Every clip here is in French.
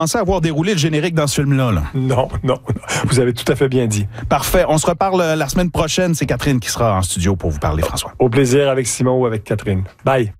Pensez avoir déroulé le générique dans ce film-là. Là. Non. Vous avez tout à fait bien dit. Parfait. On se reparle la semaine prochaine. C'est Catherine qui sera en studio pour vous parler, François. Au plaisir avec Simon ou avec Catherine. Bye.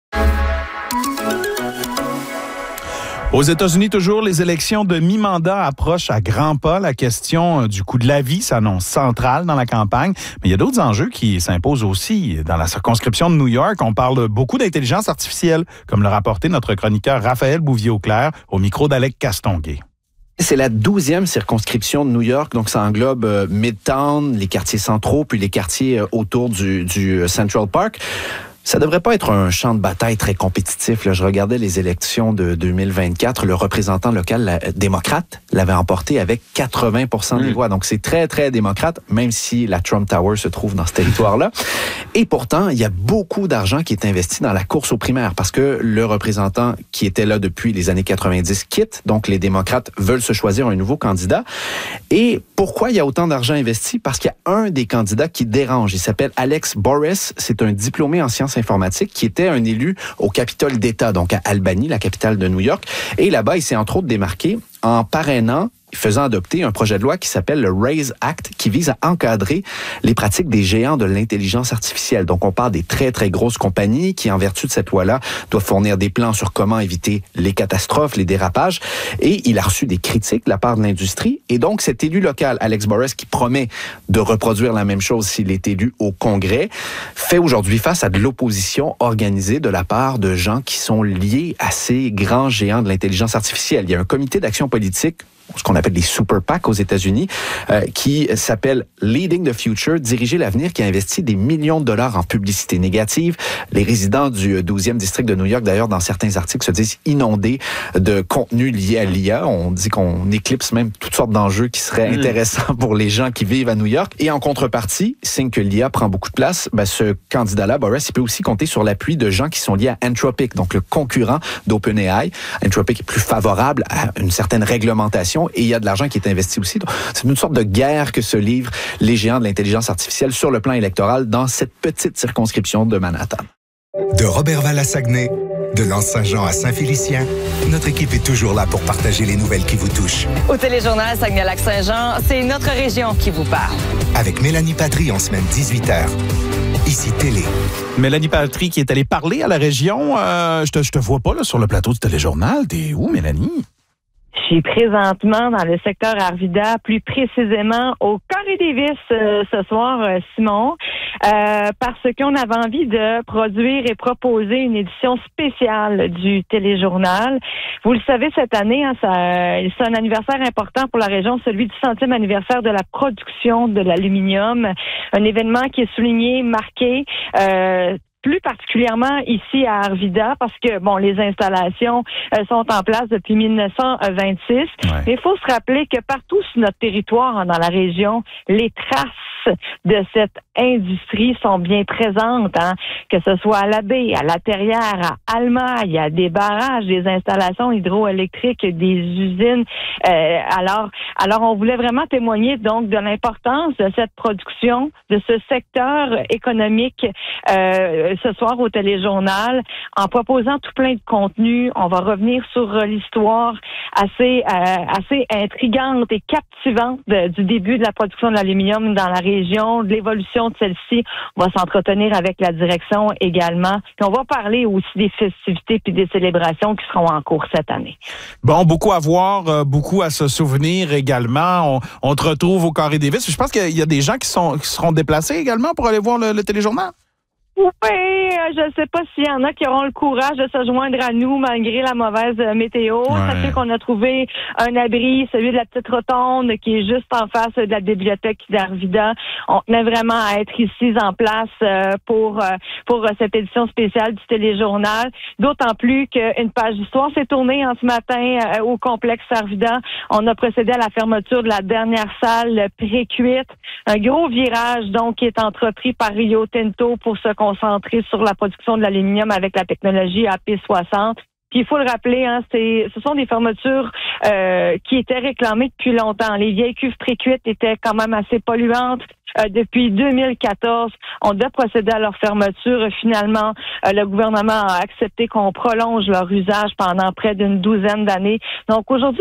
Aux États-Unis, toujours, les élections de mi-mandat approchent à grands pas. La question du coût de la vie s'annonce centrale dans la campagne. Mais il y a d'autres enjeux qui s'imposent aussi. Dans la circonscription de New York, on parle beaucoup d'intelligence artificielle, comme l'a rapporté notre chroniqueur Raphaël Bouvier-Auclair au micro d'Alec Castonguay. C'est la 12e circonscription de New York, donc ça englobe Midtown, les quartiers centraux, puis les quartiers autour du Central Park. Ça devrait pas être un champ de bataille très compétitif. Là, je regardais les élections de 2024. Le représentant local démocrate l'avait emporté avec 80% des voix. Donc, c'est très, très démocrate, même si la Trump Tower se trouve dans ce territoire-là. Et pourtant, il y a beaucoup d'argent qui est investi dans la course aux primaires parce que le représentant qui était là depuis les années 90 quitte. Donc, les démocrates veulent se choisir un nouveau candidat. Et pourquoi il y a autant d'argent investi? Parce qu'il y a un des candidats qui dérange. Il s'appelle Alex Boris. C'est un diplômé en sciences informatique qui était un élu au Capitole d'État, donc à Albany, la capitale de New York. Et là-bas, il s'est entre autres démarqué en parrainant, faisant adopter un projet de loi qui s'appelle le RAISE Act, qui vise à encadrer les pratiques des géants de l'intelligence artificielle. Donc, on parle des très, très grosses compagnies qui, en vertu de cette loi-là, doivent fournir des plans sur comment éviter les catastrophes, les dérapages. Et il a reçu des critiques de la part de l'industrie. Et donc, cet élu local, Alex Boris, qui promet de reproduire la même chose s'il est élu au Congrès, fait aujourd'hui face à de l'opposition organisée de la part de gens qui sont liés à ces grands géants de l'intelligence artificielle. Il y a un comité d'action politique, ce qu'on appelle les super PAC aux États-Unis, qui s'appelle Leading the Future, Diriger l'avenir, qui a investi des millions de dollars en publicité négative. Les résidents du 12e district de New York, d'ailleurs, dans certains articles, se disent inondés de contenu lié à l'IA. On dit qu'on éclipse même toutes sortes d'enjeux qui seraient intéressants pour les gens qui vivent à New York. Et en contrepartie, signe que l'IA prend beaucoup de place, ce candidat-là, Boris, il peut aussi compter sur l'appui de gens qui sont liés à Anthropic, donc le concurrent d'OpenAI. Anthropic est plus favorable à une certaine réglementation et il y a de l'argent qui est investi aussi. Donc, c'est une sorte de guerre que se livrent les géants de l'intelligence artificielle sur le plan électoral dans cette petite circonscription de Manhattan. De Robertval à Saguenay, de l'Anse-Saint-Jean à Saint-Félicien, notre équipe est toujours là pour partager les nouvelles qui vous touchent. Au Téléjournal Saguenay-Lac-Saint-Jean, c'est notre région qui vous parle. Avec Mélanie Patry en semaine 18h. Ici Télé. Mélanie Patry qui est allée parler à la région. Je te vois pas là, sur le plateau du Téléjournal. T'es où, Mélanie? Je suis présentement dans le secteur Arvida, plus précisément au Carré Davis ce soir, Simon, parce qu'on avait envie de produire et proposer une édition spéciale du Téléjournal. Vous le savez, cette année, c'est un anniversaire important pour la région, celui du 100e anniversaire de la production de l'aluminium, un événement qui est souligné, marqué, plus particulièrement ici à Arvida, parce que, les installations sont en place depuis 1926. Ouais. Mais il faut se rappeler que partout sur notre territoire, dans la région, les traces de cette industrie sont bien présentes, que ce soit à la baie, à la Terrière, à Almaille, à des barrages, des installations hydroélectriques, des usines. Alors, on voulait vraiment témoigner donc de l'importance de cette production, de ce secteur économique ce soir au Téléjournal, en proposant tout plein de contenus. On va revenir sur l'histoire assez intrigante et captivante du début de la production de l'aluminium dans la région, de l'évolution de celle-ci. On va s'entretenir avec la direction également. Puis on va parler aussi des festivités puis des célébrations qui seront en cours cette année. Bon, beaucoup à voir, beaucoup à se souvenir également. On te retrouve au Carré Davis. Je pense qu'il y a des gens qui seront déplacés également pour aller voir le Téléjournal. Oui, je ne sais pas s'il y en a qui auront le courage de se joindre à nous malgré la mauvaise météo. Ouais. Sachez qu'on a trouvé un abri, celui de la Petite Rotonde, qui est juste en face de la bibliothèque d'Arvida. On tenait vraiment à être ici en place pour cette édition spéciale du Téléjournal. D'autant plus qu'une page d'histoire s'est tournée ce matin au complexe Arvida. On a procédé à la fermeture de la dernière salle pré-cuite. Un gros virage donc qui est entrepris par Rio Tinto pour se concentrer sur la production de l'aluminium avec la technologie AP60. Puis il faut le rappeler, ce sont des fermetures qui étaient réclamées depuis longtemps. Les vieilles cuves pré-cuites étaient quand même assez polluantes. Depuis 2014, on doit procéder à leur fermeture. Finalement, le gouvernement a accepté qu'on prolonge leur usage pendant près d'une douzaine d'années. Donc aujourd'hui,